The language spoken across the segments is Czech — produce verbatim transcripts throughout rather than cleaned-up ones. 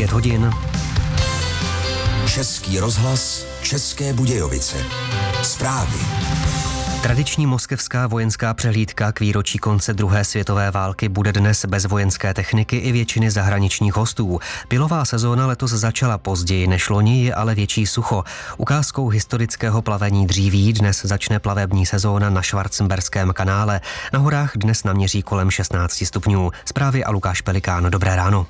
devět hodin. Český rozhlas, České Budějovice. Zprávy. Tradiční moskevská vojenská přehlídka k výročí konce druhé světové války bude dnes bez vojenské techniky i většiny zahraničních hostů. Pilová sezóna letos začala později než loni, je ale větší sucho. Ukázkou historického plavení dříví dnes začne plavební sezóna na Schwarzenberském kanále. Na horách dnes naměří kolem šestnáct stupňů. Zprávy a Lukáš Pelikán. Dobré ráno.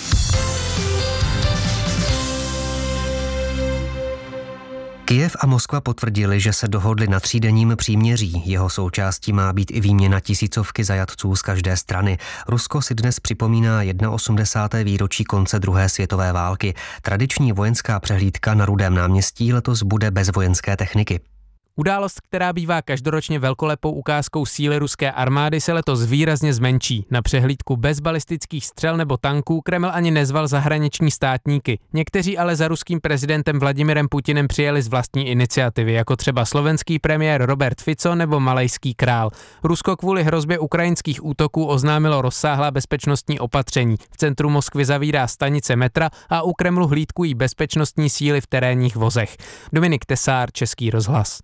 Kyjev a Moskva potvrdili, že se dohodli na třídenním příměří. Jeho součástí má být i výměna tisícovky zajatců z každé strany. Rusko si dnes připomíná osmdesátého první výročí konce druhé světové války. Tradiční vojenská přehlídka na Rudém náměstí letos bude bez vojenské techniky. Událost, která bývá každoročně velkolepou ukázkou síly ruské armády, se letos výrazně zmenší. Na přehlídku bez balistických střel nebo tanků Kreml ani nezval zahraniční státníky. Někteří ale za ruským prezidentem Vladimirem Putinem přijeli z vlastní iniciativy, jako třeba slovenský premiér Robert Fico nebo malajský král. Rusko kvůli hrozbě ukrajinských útoků oznámilo rozsáhlá bezpečnostní opatření. V centru Moskvy zavírá stanice metra a u Kremlu hlídkují bezpečnostní síly v terénních vozech. Dominik Tesár, Český rozhlas.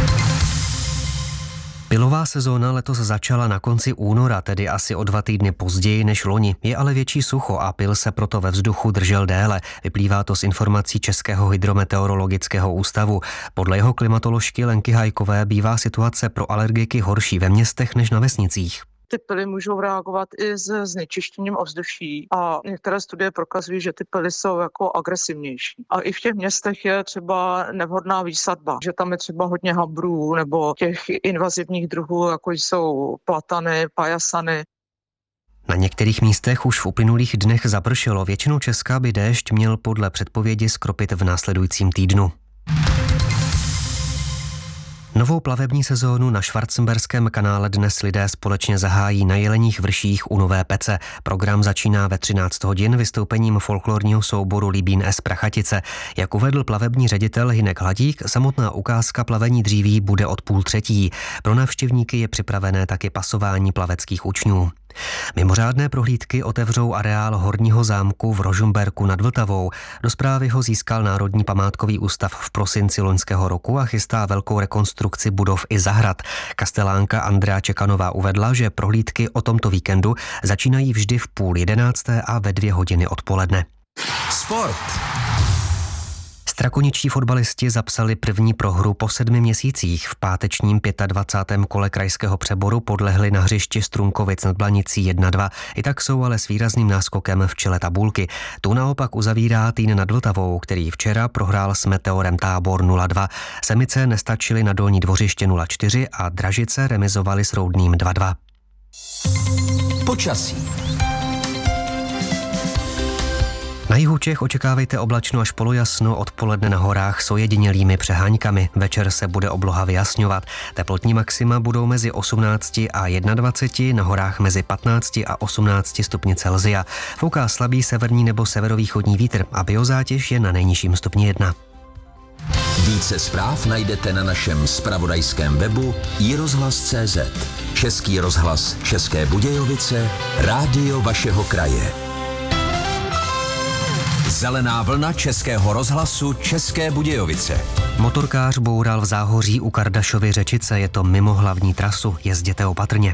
Pilová sezóna letos začala na konci února, tedy asi o dva týdny později než loni. Je ale větší sucho a pil se proto ve vzduchu držel déle. Vyplývá to z informací Českého hydrometeorologického ústavu. Podle jeho klimatoložky Lenky Hajkové bývá situace pro alergiky horší ve městech než na vesnicích. Ty pily můžou reagovat i s znečištěním ovzduší a některé studie prokazují, že ty pily jsou jako agresivnější. A i v těch městech je třeba nevhodná výsadba, že tam je třeba hodně habrů nebo těch invazivních druhů, jako jsou platany, pajasany. Na některých místech už v uplynulých dnech zapršelo. Většinou Česka by déšť měl podle předpovědi skropit v následujícím týdnu. Novou plavební sezónu na Schwarzenberském kanále dnes lidé společně zahájí na Jeleních vrších u Nové Pece. Program začíná ve třináct hodin vystoupením folklorního souboru Libín S. Prachatice. Jak uvedl plavební ředitel Hynek Hladík, samotná ukázka plavení dříví bude od půl třetí. Pro návštěvníky je připravené taky pasování plaveckých učňů. Mimořádné prohlídky otevřou areál Horního zámku v Rožmberku nad Vltavou. Do správy ho získal Národní památkový ústav v prosinci loňského roku a chystá velkou rekonstrukci budov i zahrad. Kastelánka Andrea Čekanová uvedla, že prohlídky o tomto víkendu začínají vždy v půl jedenácté a ve dvě hodiny odpoledne. Sport. Strakoničtí fotbalisti zapsali první prohru po sedmi měsících. V pátečním dvacátém pátém kole krajského přeboru podlehli na hřišti Strunkovic nad Blanicí jedna dva. I tak jsou ale s výrazným náskokem v čele tabulky. Tu naopak uzavírá Týn nad Vltavou, který včera prohrál s Meteorem Tábor nula dva. Semice nestačily na Dolní Dvořiště nula čtyři a Dražice remizovali s Roudným dva dva. Počasí. Na jihu Čech očekávejte oblačno až polojasno, odpoledne na horách s ojedinělými přeháňkami. Večer se bude obloha vyjasňovat. Teplotní maxima budou mezi osmnácti a dvaceti jedním, na horách mezi patnácti a osmnácti stupni Celsia. Fouká slabý severní nebo severovýchodní vítr a biozátěž je na nejnižším stupni jedna. Více zpráv najdete na našem zpravodajském webu i rozhlas tečka cé zet. Český rozhlas České Budějovice, rádio vašeho kraje. Zelená vlna Českého rozhlasu České Budějovice. Motorkář boural v Záhoří u Kardašovy Řečice, je to mimo hlavní trasu, jezděte opatrně.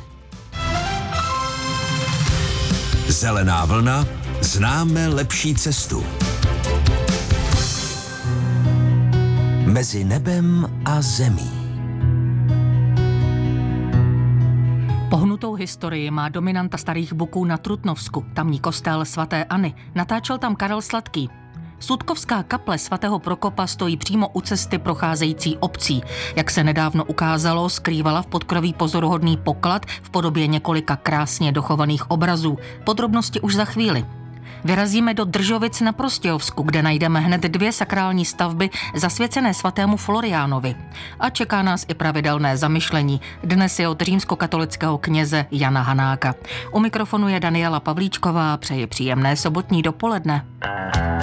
Zelená vlna, známe lepší cestu. Mezi nebem a zemí. Pohnutou historii má dominanta Starých Buků na Trutnovsku, tamní kostel svaté Anny. Natáčel tam Karel Sladký. Sudkovská kaple svatého Prokopa stojí přímo u cesty procházející obcí. Jak se nedávno ukázalo, skrývala v podkroví pozoruhodný poklad v podobě několika krásně dochovaných obrazů. Podrobnosti už za chvíli. Vyrazíme do Držovic na Prostějovsku, kde najdeme hned dvě sakrální stavby zasvěcené svatému Floriánovi. A čeká nás i pravidelné zamyšlení. Dnes je od římskokatolického kněze Jana Hanáka. U mikrofonu je Daniela Pavlíčková, přeji příjemné sobotní dopoledne.